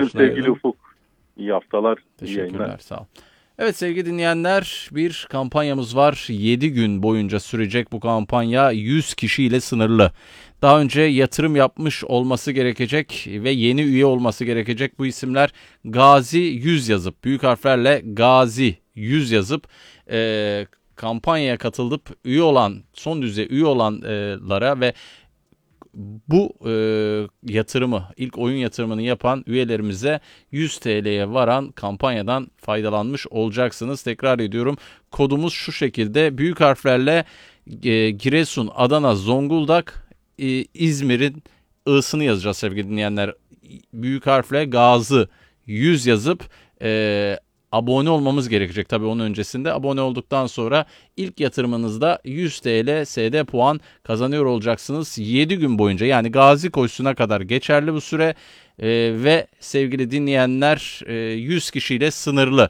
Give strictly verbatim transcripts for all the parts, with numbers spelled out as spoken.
ederim sevgili Ufuk. İyi haftalar, iyi yayınlar. Teşekkürler, sağ ol. Evet sevgili dinleyenler, bir kampanyamız var. yedi gün boyunca sürecek bu kampanya, yüz kişiyle sınırlı. Daha önce yatırım yapmış olması gerekecek ve yeni üye olması gerekecek bu isimler Gazi yüz yazıp, büyük harflerle Gazi yüz yazıp e, kampanyaya katılıp üye olan, son düzey üye olanlara ve bu e, yatırımı, ilk oyun yatırımını yapan üyelerimize yüz T L'ye varan kampanyadan faydalanmış olacaksınız. Tekrar ediyorum, kodumuz şu şekilde: büyük harflerle e, Giresun, Adana, Zonguldak, e, İzmir'in I'sını yazacağız sevgili dinleyenler. Büyük harfle Gazi yüz yazıp e, abone olmamız gerekecek. Tabii onun öncesinde abone olduktan sonra ilk yatırımınızda yüz T L S D puan kazanıyor olacaksınız. yedi gün boyunca, yani Gazi koşusuna kadar geçerli bu süre ee, ve sevgili dinleyenler e, yüz kişiyle sınırlı.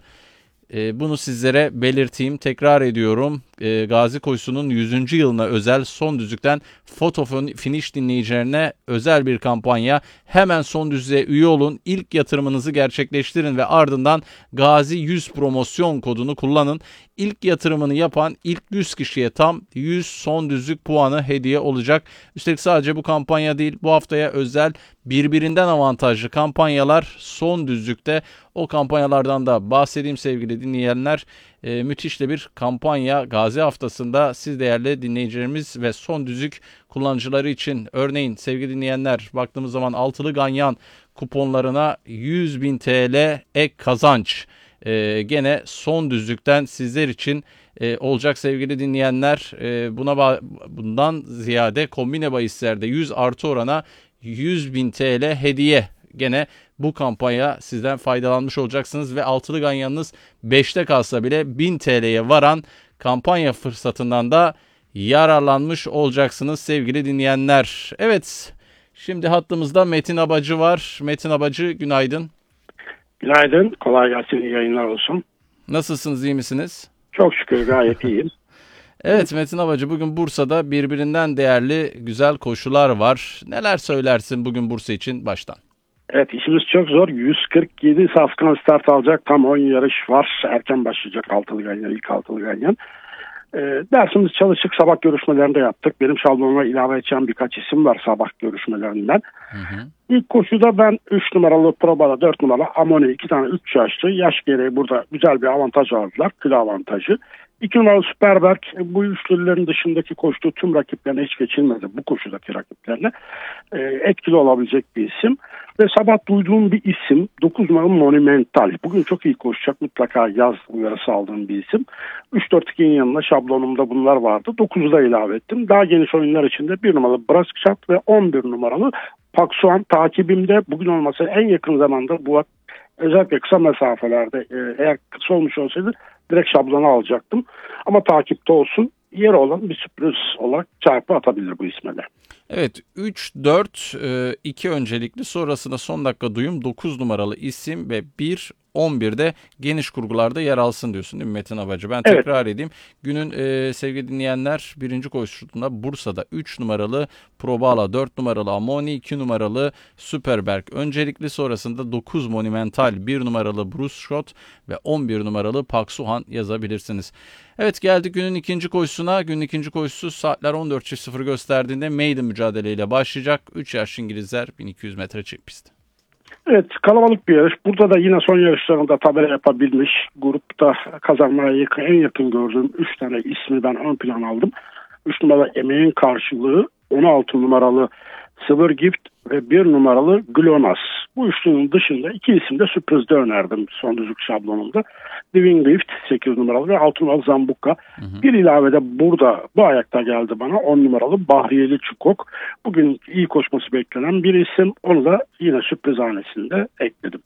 E, bunu sizlere belirteyim. Tekrar ediyorum. E, Gazi Koşusu'nun yüzüncü yılına özel son düzlükten foto finish dinleyicilerine özel bir kampanya. Hemen son düzlüğe üye olun. İlk yatırımınızı gerçekleştirin ve ardından Gazi yüz promosyon kodunu kullanın. İlk yatırımını yapan ilk yüz kişiye tam yüz son düzlük puanı hediye olacak. Üstelik sadece bu kampanya değil, bu haftaya özel birbirinden avantajlı kampanyalar son düzlükte. O kampanyalardan da bahsedeyim sevgili dinleyenler. E, müthiş de bir kampanya Gazi haftasında siz değerli dinleyicilerimiz ve son düzlük kullanıcıları için. Örneğin sevgili dinleyenler, baktığımız zaman altılı ganyan kuponlarına yüz bin T L ek kazanç. Ee, gene son düzlükten sizler için e, olacak sevgili dinleyenler. E, buna bundan ziyade kombine bahislerde yüz artı orana yüz bin T L hediye. Gene bu kampanya sizden faydalanmış olacaksınız ve altılı ganyanınız beşte kalsa bile bin T L'ye varan kampanya fırsatından da yararlanmış olacaksınız sevgili dinleyenler. Evet, şimdi hattımızda Metin Abacı var. Metin Abacı, günaydın. Günaydın, kolay gelsin, iyi yayınlar olsun. Nasılsınız, iyi misiniz? Çok şükür gayet iyiyim. Evet Metin Abacı, bugün Bursa'da birbirinden değerli güzel koşular var. Neler söylersin bugün Bursa için baştan? Evet, işimiz çok zor. yüz kırk yedi safkan start alacak. Tam on yarış var. Erken başlayacak altılı ganyan, ilk altılı ganyan. E, dersimiz çalıştık, sabah görüşmelerinde yaptık. Benim şablonuma ilave edeceğim birkaç isim var sabah görüşmelerinden. Hı hı. İlk koşuda ben üç numaralı Probala, dört numaralı Amoni, iki tane üç yaşlı. Yaş gereği burada güzel bir avantaj aldılar. Kilo avantajı. iki numaralı Superberg bu üçlülerin dışındaki koştuğu tüm rakiplerine hiç geçilmedi. Bu koşudaki rakiplerine e, etkili olabilecek bir isim. Ve sabah duyduğum bir isim dokuz numaralı Monumental. Bugün çok iyi koşacak, mutlaka yaz uyarısı aldığım bir isim. üç dört ikinin yanına şablonumda bunlar vardı. dokuzu da ilave ettim. Daha geniş oyunlar içinde bir numaralı Braskşat ve on bir numaralı Paksuan takibimde. Bugün olmasa en yakın zamanda bu, özellikle kısa mesafelerde e, eğer kısa olmuş olsaydı direkt şablonu alacaktım. Ama takipte olsun. Yeri olan bir sürpriz olarak çarpı atabilir bu isme de. Evet, üç dört iki öncelikli, sonrasında son dakika duyum dokuz numaralı isim ve bir on birde geniş kurgularda yer alsın diyorsun değil mi Metin Abacı? Ben evet. tekrar edeyim. Günün e, sevgili dinleyenler, birinci koşusunda Bursa'da üç numaralı Probala, dört numaralı Amoni, iki numaralı Superberg öncelikli, sonrasında dokuz Monumental, bir numaralı Bruce Schott ve on bir numaralı Paksuhan yazabilirsiniz. Evet, geldik günün ikinci koşusuna. Günün ikinci koşusu saatler on dört sıfır gösterdiğinde maiden mücadeleyle başlayacak. üç yaş İngilizler, bin iki yüz metre çift pist. Evet, kalabalık bir yarış. Burada da yine son yarışlarında tabela yapabilmiş. Grupta kazanmaya yakın, en yakın gördüğüm üç tane ismi ben ön plan aldım. üç numaralı Emeğin Karşılığı, on altı numaralı Silver Gift ve bir numaralı Glonas. Bu üçlünün dışında iki isim de sürprizde önerdim son düzlük şablonumda. Living Gift sekiz numaralı ve altı numaralı Zambuka. Hı hı. Bir ilave de burada bu ayakta geldi bana on numaralı Bahriyeli Çukok. Bugün iyi koşması beklenen bir isim. Onu da yine sürpriz hanesinde ekledim.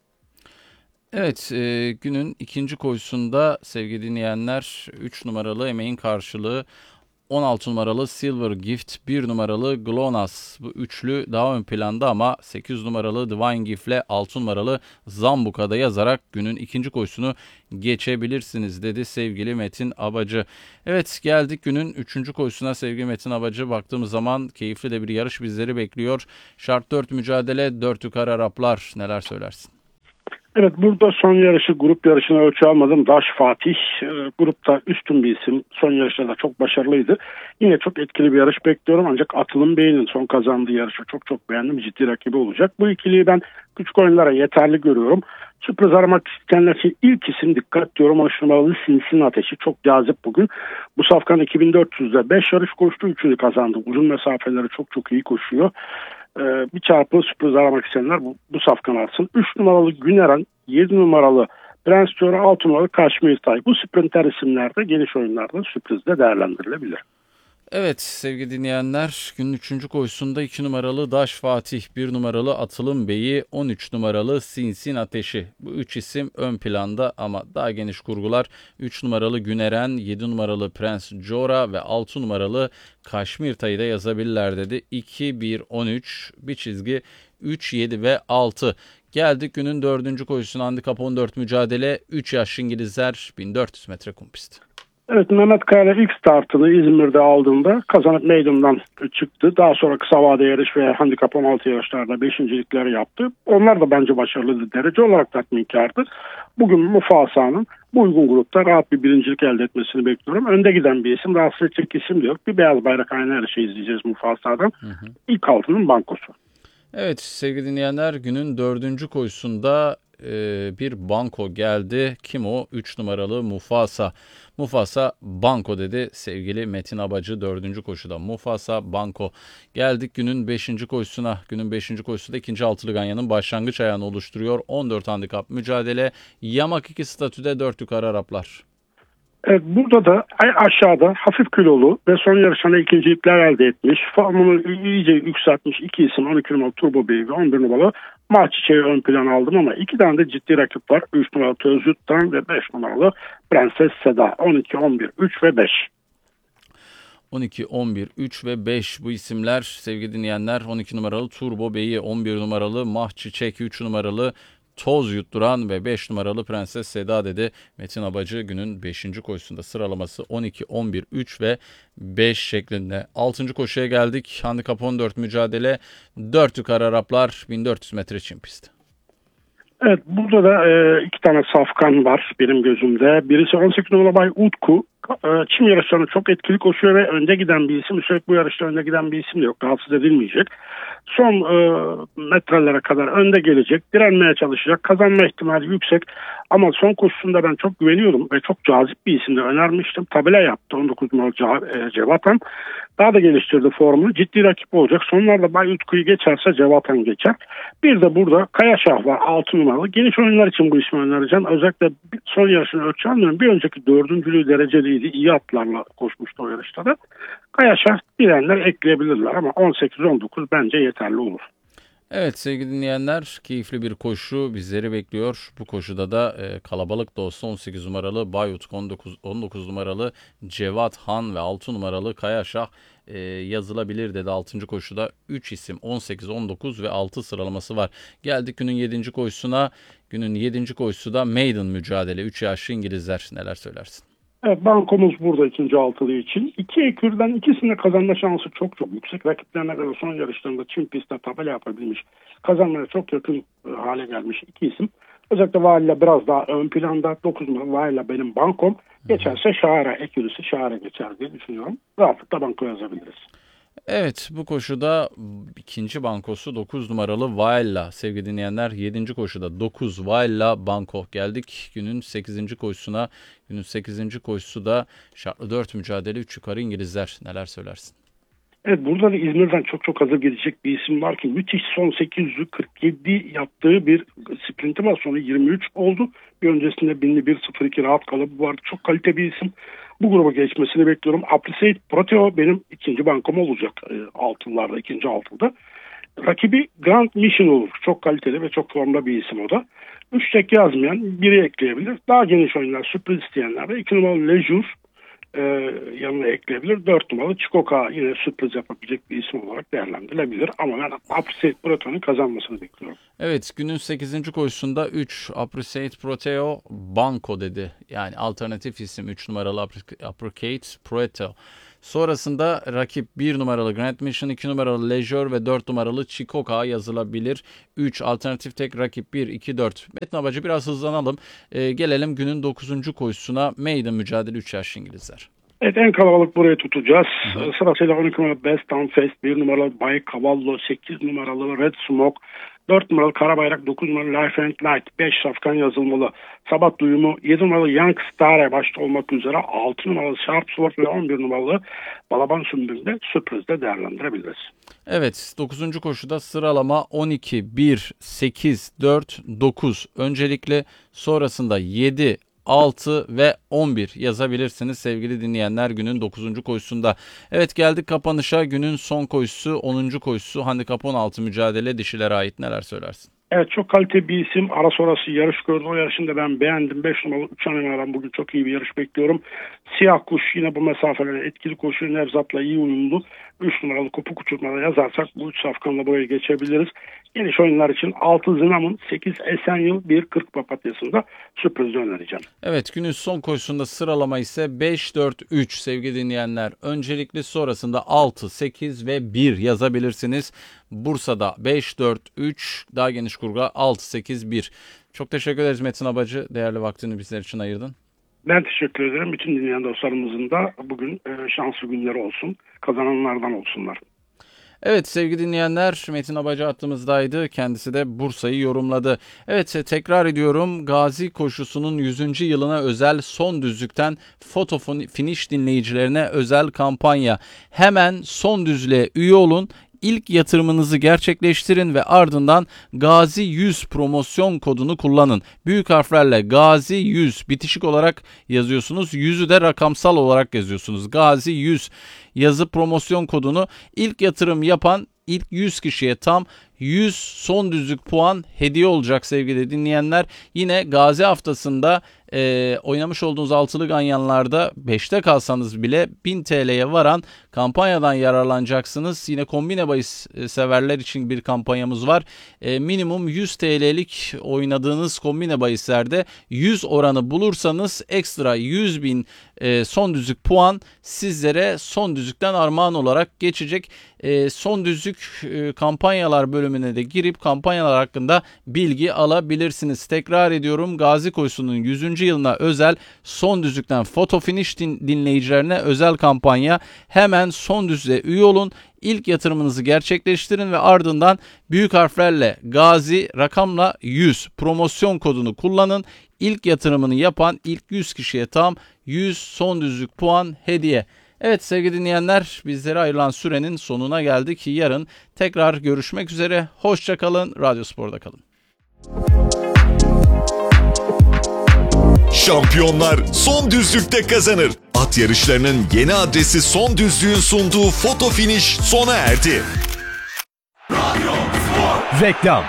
Evet, e, günün ikinci koşusunda sevgili dinleyenler üç numaralı Emeğin Karşılığı, on altı numaralı Silver Gift, bir numaralı Glonas, bu üçlü daha ön planda ama sekiz numaralı Divine Gift ile altı numaralı Zambuka'da yazarak günün ikinci koşusunu geçebilirsiniz dedi sevgili Metin Abacı. Evet, geldik günün üçüncü koşusuna sevgili Metin Abacı. Baktığımız zaman keyifli de bir yarış bizleri bekliyor. Şart dört mücadele, dört yukarı Araplar, neler söylersin? Evet, burada son yarışı, grup yarışına ölçü almadım. Daş Fatih e, grupta üstün bir isim. Son yarışta da çok başarılıydı. Yine çok etkili bir yarış bekliyorum. Ancak Atılım Bey'in son kazandığı yarışı çok çok beğendim. Ciddi rakibi olacak. Bu ikiliyi ben küçük oyunlara yeterli görüyorum. Sürpriz aramak isteyenler için ilk isim dikkat diyorum. on üç numaralı Sinsin Ateşi. Çok cazip bugün. Bu safkan iki bin dört yüzde beş yarış koştu. üçünü kazandı. Uzun mesafeleri çok çok iyi koşuyor. Ee, bir çarpı sürpriz aramak isteyenler bu, bu safkan alsın. üç numaralı Güneren, yedi numaralı Prens Diora, altı numaralı Kaşmir Tay. Bu sprinter isimlerde geniş oyunlarda sürprizde değerlendirilebilir. Evet sevgili dinleyenler, günün üçüncü koşusunda iki numaralı Daş Fatih, bir numaralı Atılım Bey'i, on üç numaralı Sinsin Ateşi. Bu üç isim ön planda ama daha geniş kurgular üç numaralı Güneren, yedi numaralı Prens Diora ve altı numaralı Kaşmir Tay'ı da yazabilirler dedi. iki, bir, on üç, bir çizgi üç, yedi ve altı. Geldik günün dördüncü koşusuna, handikap on dört mücadele, üç yaş İngilizler, bin dört yüz metre kum pisti. Evet, Mehmet Kaya ilk startını İzmir'de aldığında kazanıp meydandan çıktı. Daha sonra kısa vade yarış ve handikap on altı yarışlarda beşincilikleri yaptı. Onlar da bence başarılı, derece olarak tatminkardı. Bugün Mufasa'nın bu uygun grupta rahat bir birincilik elde etmesini bekliyorum. Önde giden bir isim, rahatsız edecek isim de yok. Bir beyaz bayrak aynı yarışı izleyeceğiz Mufasa'dan. Hı hı. İlk altının bankosu. Evet sevgili dinleyenler, günün dördüncü koşusunda e, bir banko geldi. Kim o? üç numaralı Mufasa. Mufasa banko dedi sevgili Metin Abacı dördüncü koşuda. Mufasa banko. Geldik günün beşinci koşusuna. Günün beşinci koşusunda ikinci altılı ganyanın başlangıç ayağını oluşturuyor. on dört handikap mücadele. Yamak iki statüde dört yukarı Araplar. Evet, burada da aşağıda hafif kilolu ve son yarışında ikincilikler elde etmiş. Formunu iyice yükseltmiş iki isim, on iki numaralı Turbo Bey ve on bir numaralı Mahçiçeği ön plan aldım ama iki tane de ciddi rakip var. üç numaralı Tözüt'ten ve beş numaralı Prenses Seda. on iki, on bir, üç ve beş. on iki, on bir, üç ve beş bu isimler sevgili dinleyenler. on iki numaralı Turbo Bey'i, on bir numaralı Mahçiçek, üç numaralı Toz Yutturan ve beş numaralı Prenses Seda dedi Metin Abacı günün beşinci koşusunda. Sıralaması on iki, on bir, üç ve beş şeklinde. altıncı koşuya geldik. Handikap on dört mücadele. dört yukarı Araplar, bin dört yüz metre çim pisti. Evet, burada da e, iki tane safkan var benim gözümde. Birisi on sekiz numaralı Bay Utku. E, çim yarışlarında çok etkili koşuyor ve önde giden bir isim. Üstelik bu yarışta önde giden bir isim de yok. Rahatsız edilmeyecek. Son e, metrelere kadar önde gelecek. Direnmeye çalışacak. Kazanma ihtimali yüksek. Ama son koşusunda ben çok güveniyorum ve çok cazip bir isimde önermiştim. Tabela yaptı on dokuz numaralı e, Cevatan. Daha da geliştirdi formunu. Ciddi rakip olacak. Sonlarda Bay Utku'yu geçerse Cevatan geçer. Bir de burada Kayaşah var altı numaralı. Geniş oyunlar için bu ismi önereceğim. Özellikle son yarışını ölçü almıyorum. Bir önceki dördüncülüğü dereceliydi. İyi atlarla koşmuştu o yarışta da. Kayaşah bilenler ekleyebilirler ama on sekiz on dokuz bence yeterli olur. Evet sevgili dinleyenler, keyifli bir koşu bizleri bekliyor. Bu koşuda da e, kalabalık da olsa on sekiz numaralı Bayut, on dokuz, on dokuz numaralı Cevat Han ve altı numaralı Kayaşah e, yazılabilir dedi. altıncı koşuda üç isim on sekiz, on dokuz ve altı sıralaması var. Geldik günün yedinci koşusuna. Günün yedinci koşusu da maiden mücadele. üç yaşlı İngilizler, neler söylersin? Evet, bankomuz burada ikinci altılı için. İki ekürden ikisinde kazanma şansı çok çok yüksek. Rakiplerine göre son yarışlarında çim pistte tabela yapabilmiş. Kazanmaya çok yakın hale gelmiş iki isim. Özellikle Vailla biraz daha ön planda. dokuz numaralı Vailla benim bankom. Geçerse Şahara, ekürüsü Şahara geçer diye düşünüyorum. Rahatlıkla banko yazabiliriz. Evet, bu koşuda ikinci bankosu dokuz numaralı Vailla sevgili dinleyenler. yedinci koşuda dokuz Vailla banko. Geldik günün sekizinci koşusuna. Günün sekizinci koşusu da şartlı dört mücadele, üç yukarı İngilizler, neler söylersin? Evet, burada da İzmir'den çok çok hazır gelecek bir isim var ki müthiş son sekiz yüz kırk yedi yaptığı bir sprinti var, sonra yirmi üç oldu. Bir öncesinde binli bir sıfır iki rahat kalıbı vardı. Çok kalite bir isim. Bu gruba geçmesini bekliyorum. Appreciate Proteo benim ikinci bankom olacak e, altınlarda, ikinci altında. Rakibi Grand Mission olur. Çok kaliteli ve çok formda bir isim o da. Üç tek yazmayan biri ekleyebilir. Daha geniş oyunlar, sürpriz isteyenler de iki numaralı Leisure e, yanına ekleyebilir. dört numaralı Çikoka yine sürpriz yapabilecek bir isim olarak değerlendirilebilir. Ama ben Appreciate Proteo'nun kazanmasını bekliyorum. Evet, günün sekizinci koşusunda üç Appreciate Proteo Banco dedi. Yani alternatif isim üç numaralı Appreciate Proteo. Sonrasında rakip bir numaralı Grand Mission, iki numaralı Leisure ve dört numaralı Chikoka yazılabilir. üç alternatif tek rakip bir, iki, dört. Metin Abacı biraz hızlanalım. Ee, gelelim günün dokuzuncu koşusuna. Maiden mücadele üç yaşlı İngilizler. Evet, en kalabalık burayı tutacağız. Hı. Sırasıyla on iki numaralı Best Town Fest, bir numaralı Bay Cavallo, sekiz numaralı Red Smoke, dört numaralı Karabayrak, dokuz numaralı Life and Light, beş safkan yazılmalı Sabat Duyumu, yedi numaralı Young Star başta olmak üzere altı numaralı Sharp Sword ve on bir numaralı Balaban Sümbül'de sürprizde değerlendirebiliriz. Evet, dokuzuncu koşuda sıralama on iki, bir, sekiz, dört, dokuz. Öncelikle sonrasında yedi, altı ve on bir yazabilirsiniz sevgili dinleyenler günün dokuzuncu koşusunda. Evet, geldik kapanışa. Günün son koşusu onuncu koşusu. Handikap on altı mücadele dişilere ait, neler söylersin? Evet, çok kaliteli bir isim. Ara sonrası yarış gördü. O yarışında ben beğendim. beş numaralı üç numaradan bugün çok iyi bir yarış bekliyorum. Siyah kuş yine bu mesafelerde etkili koşuyor. Nevzat'la iyi uyumlu. üç numaralı kopuk uçurmada yazarsak bu üç safkanla buraya geçebiliriz. Geniş oyunlar için altı Zinam'ın, sekiz Esenyıl, bir kırk Papatya'sında sürpriz önereceğim. Evet, günün son koşusunda sıralama ise beş, dört, üç sevgili dinleyenler. Öncelikli sonrasında altı, sekiz ve bir yazabilirsiniz. Bursa'da beş, dört, üç, daha geniş kurga altı, sekiz, bir. Çok teşekkür ederiz Metin Abacı. Değerli vaktini bizler için ayırdın. Ben teşekkür ederim. Bütün dinleyen dostlarımızın da bugün şanslı günleri olsun. Kazananlardan olsunlar. Evet sevgili dinleyenler, Metin Abacı hattımızdaydı. Kendisi de Bursa'yı yorumladı. Evet, tekrar ediyorum, Gazi koşusunun yüzüncü yılına özel son düzlükten foto finish dinleyicilerine özel kampanya. Hemen son düzlüğe üye olun. İlk yatırımınızı gerçekleştirin ve ardından Gazi yüz promosyon kodunu kullanın. Büyük harflerle Gazi yüz bitişik olarak yazıyorsunuz. yüzü de rakamsal olarak yazıyorsunuz. Gazi yüz yazı promosyon kodunu ilk yatırım yapan ilk yüz kişiye tam yüz son düzlük puan hediye olacak sevgili dinleyenler. Yine Gazi haftasında e, oynamış olduğunuz altılı ganyanlarda beşte kalsanız bile bin T L'ye varan kampanyadan yararlanacaksınız. Yine kombine bahis severler için bir kampanyamız var. E, minimum yüz T L'lik oynadığınız kombine bahislerde yüz oranı bulursanız ekstra yüz bin e, son düzlük puan sizlere son düzlükten armağan olarak geçecek. E, son düzlük e, kampanyalar bölümüne de girip kampanyalar hakkında bilgi alabilirsiniz. Tekrar ediyorum, Gazi koşusunun yüzüncü yılına özel son düzlükten foto finish din, dinleyicilerine özel kampanya. Hemen son düzlüğe üye olun. İlk yatırımınızı gerçekleştirin ve ardından büyük harflerle Gazi rakamla yüz promosyon kodunu kullanın. İlk yatırımını yapan ilk yüz kişiye tam yüz son düzlük puan hediye. Evet sevgili dinleyenler, bizlere ayrılan sürenin sonuna geldik. Yarın tekrar görüşmek üzere. Hoşça kalın. Radyo Spor'da kalın. Şampiyonlar son düzlükte kazanır. At yarışlarının yeni adresi Son Düzlük'ün sunduğu foto finish sona erdi. Radyo Spor. Reklam.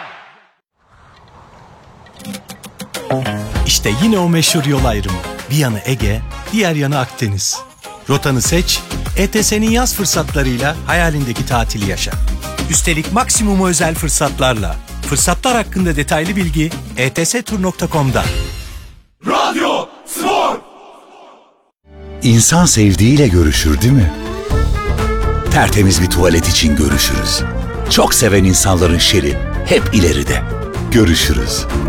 İşte yine o meşhur yol ayrımı. Bir yanı Ege, diğer yanı Akdeniz. Rotanı seç, E T S'nin yaz fırsatlarıyla hayalindeki tatili yaşa. Üstelik maksimum özel fırsatlarla. Fırsatlar hakkında detaylı bilgi e t s tur nokta com'da. Radyo Spor. İnsan sevdiğiyle görüşür değil mi? Tertemiz bir tuvalet için görüşürüz. Çok seven insanların şeri hep ileride. Görüşürüz.